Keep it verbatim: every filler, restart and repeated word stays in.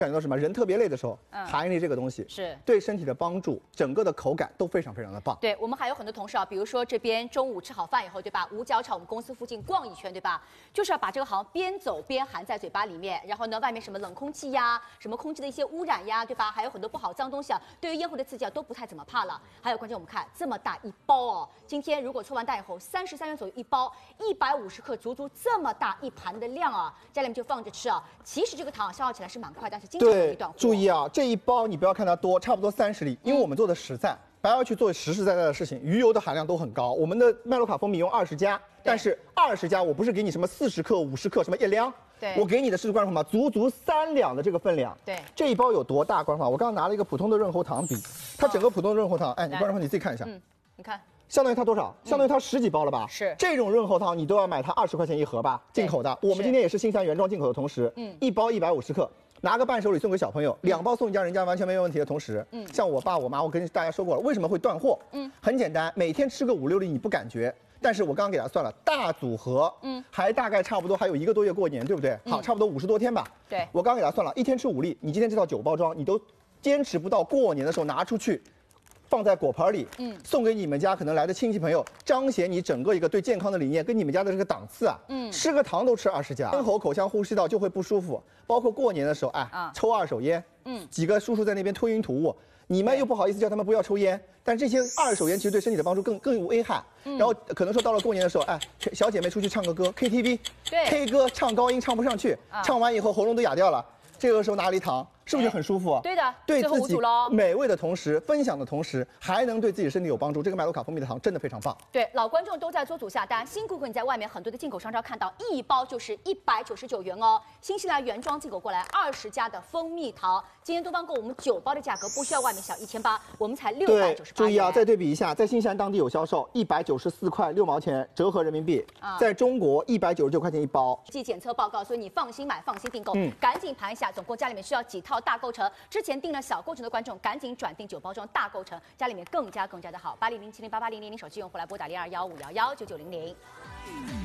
感觉到什么？人特别累的时候， 嗯含一粒这个东西是对身体的帮助，整个的口感都非常非常的棒。 对我们还有很多同事啊，比如说这边中午吃好饭以后，对吧？五角场我们公司附近逛一圈，对吧？就是要把这个好像边走边含在嘴巴里面，然后呢，外面什么冷空气呀，什么空气的一些污染呀，对吧？还有很多不好脏东西啊，对于烟灰的刺激啊都不太怎么怕了。还有关键我们看这么大一包哦，今天如果抽完单以后，三十三元左右一包，一百五十克，足足这么大一盘的量啊，家里面就放着吃啊。其实这个糖消耗起来是蛮快，但是经常有一段货。 注意啊，这一包你不要看它多，差不多三十粒，因为我们做的实在。白要去做实实在在的事情，鱼油的含量都很高。我们的麦洛卡蜂蜜用二十加，但是二十加我不是给你什么四十克、五十克什么一两， 对， 我给你的是观众朋友们足足三两的这个分量。 对， 这一包有多大？观众朋友们，我刚刚拿了一个普通的润喉糖比，它整个普通的润喉糖，哎，你观众朋友们你自己看一下， 嗯，你看。 相当于它多少？相当于它十几包了吧？ 是这种润喉糖，你都要买它二十块钱一盒吧？进口的。我们今天也是新西兰原装进口的同时，嗯，一包一百五十克，拿个伴手礼送给小朋友，两包送一家人家完全没有问题的同时，嗯，像我爸我妈，我跟大家说过了，为什么会断货？嗯，很简单，每天吃个五六粒你不感觉。但是我刚刚给他算了，大组合，嗯，还大概差不多还有一个多月过年，对不对？好，差不多五十多天吧。 对， 我刚刚给他算了，一天吃五粒，你今天这套九包装，你都坚持不到过年的时候拿出去。放在果盘里，嗯，送给你们家可能来的亲戚朋友，彰显你整个一个对健康的理念跟你们家的这个档次啊，嗯，吃个糖都吃二十加，咽喉、口腔、呼吸道就会不舒服，包括过年的时候，哎，啊、抽二手烟，嗯，几个叔叔在那边吞云吐雾，你们又不好意思叫他们不要抽烟，但这些二手烟其实对身体的帮助更更有危害，嗯，然后可能说到了过年的时候，哎，小姐妹出去唱个歌 ，K T V， 对 ，K 歌唱高音唱不上去，啊、唱完以后喉咙都哑掉了，这个时候拿了一糖。是不是很舒服？ 对的， 对自己美味的同时，分享的同时，还能对自己身体有帮助。这个麦洛卡蜂蜜的糖真的非常棒。 对，老观众都在做组下单，新顾客你在外面很多的进口商超看到，一包就是一百九十九元哦。新西兰原装进口过来二十加的蜂蜜糖，今天东方购我们九包的价格不需要外面小一千八，我们才六百九十八。 注意啊，再对比一下，在新西兰当地有销售一百九十四块六毛钱，折合人民币，啊、在中国一百九十九块钱一包。 记检测报告，所以你放心买，放心订购，嗯，赶紧盘一下，总共家里面需要几套大构成。之前订了小构成的观众，赶紧转订九包装大构成，家里面更加更加的好。八零零七零八八零零零手机用户来拨打零二幺五幺幺九九零零。